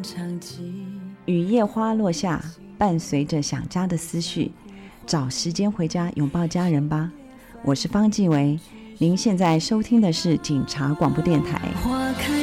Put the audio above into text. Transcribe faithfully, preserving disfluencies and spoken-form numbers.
雨夜花落下，伴随着想家的思绪，找时间回家拥抱家人吧。我是方季维，您现在收听的是警察广播电台。花开